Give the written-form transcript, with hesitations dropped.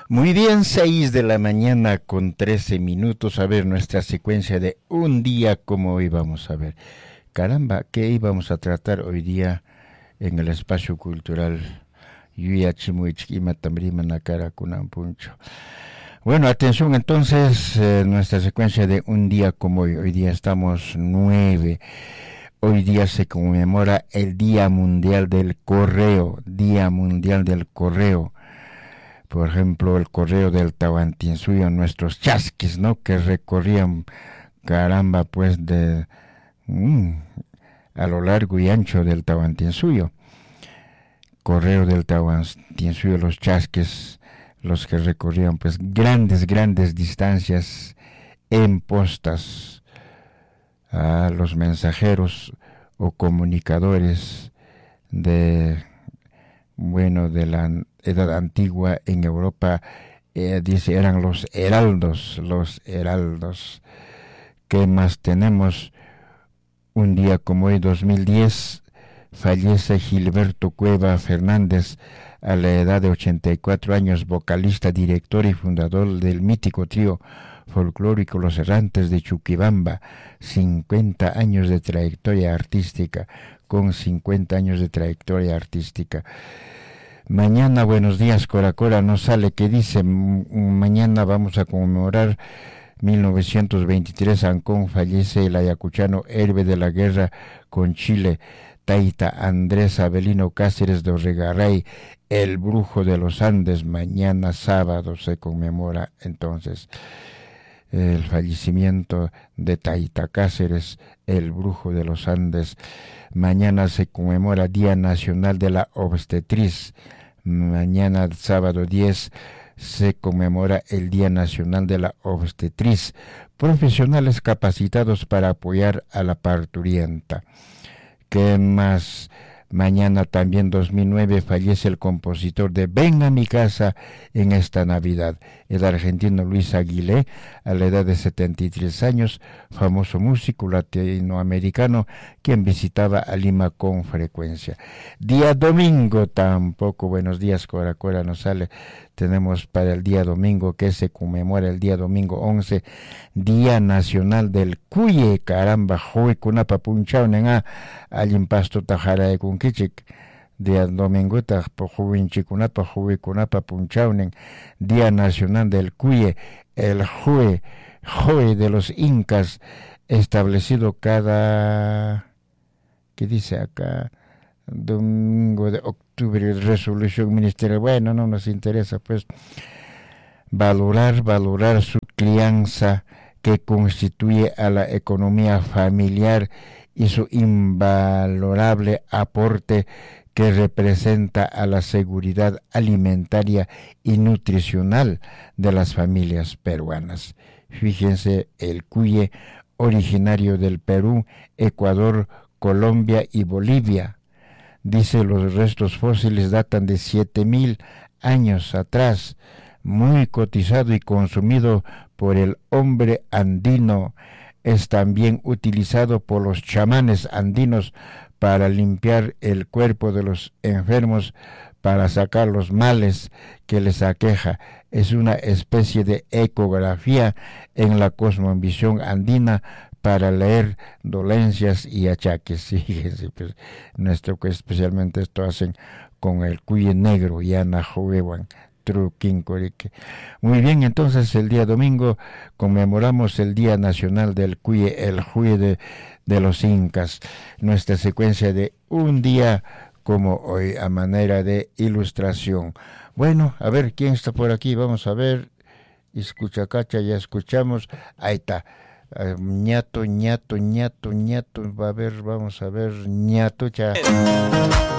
Muy bien, 6 de la mañana con 13 minutos. A ver, nuestra secuencia de un día como hoy vamos a ver. Caramba, ¿qué íbamos a tratar hoy día en el espacio cultural? Bueno, atención entonces, nuestra secuencia de un día como hoy. Hoy día estamos 9. Hoy día se conmemora el Día Mundial del Correo. Día Mundial del Correo. Por ejemplo, el correo del Tahuantinsuyo, nuestros chasquis, ¿no? Que recorrían, caramba, pues a lo largo y ancho del Tahuantinsuyo. Correo del Tahuantinsuyo, los chasquis, los que recorrían, pues, grandes distancias en postas. A los mensajeros o comunicadores de la edad antigua en Europa, dice, eran los heraldos. ¿Qué más tenemos? Un día como hoy, 2010, fallece Gilberto Cueva Fernández a la edad de 84 años, vocalista, director y fundador del mítico trío folclórico Los Errantes de Chuquibamba, 50 años de trayectoria artística, con 50 años de trayectoria artística. Mañana, buenos días, Cora Cora, no sale, ¿qué dice? Mañana vamos a conmemorar 1923, Ancón, fallece el ayacuchano héroe de la guerra con Chile, Taita Andrés Avelino Cáceres de Orregaray, el brujo de los Andes. Mañana sábado se conmemora entonces el fallecimiento de Taita Cáceres, el brujo de los Andes. Mañana se conmemora Día Nacional de la Obstetriz. Mañana, sábado 10, se conmemora el Día Nacional de la Obstetriz. Profesionales capacitados para apoyar a la parturienta. ¿Qué más? Mañana también, 2009, fallece el compositor de Ven a mi casa en esta Navidad, el argentino Luis Aguilé, a la edad de 73 años, famoso músico latinoamericano, quien visitaba a Lima con frecuencia. Día domingo tampoco, buenos días, Cora Cora, nos sale. Tenemos para el día domingo, que se conmemora el día domingo 11, Día Nacional del Cuye. Caramba, joy kunapa punchaunen allin pasto tajara de kunkichik. Día domingo jovinchikunapa kunapa punchaunen. Día Nacional del Cuye, el joy de los incas, establecido cada, ¿qué dice acá? Domingo de octubre, resolución ministerial. Bueno, no nos interesa, pues, valorar su crianza, que constituye a la economía familiar, y su invalorable aporte que representa a la seguridad alimentaria y nutricional de las familias peruanas. Fíjense, el cuye, originario del Perú, Ecuador, Colombia y Bolivia. Dice, los restos fósiles datan de 7,000 años atrás, muy cotizado y consumido por el hombre andino. Es también utilizado por los chamanes andinos para limpiar el cuerpo de los enfermos, para sacar los males que les aqueja. Es una especie de ecografía en la cosmovisión andina para leer dolencias y achaques. Fíjense, pues, especialmente esto hacen con el cuye negro, Yana Jovewan, Truquincorique. Muy bien, entonces el día domingo conmemoramos el Día Nacional del Cuye, el Cuye de los Incas. Nuestra secuencia de un día como hoy, a manera de ilustración. Bueno, a ver, ¿quién está por aquí? Vamos a ver. Escucha, cacha, ya escuchamos. Ahí está. Ñato, va a ver, vamos a ver, Ñato, ya.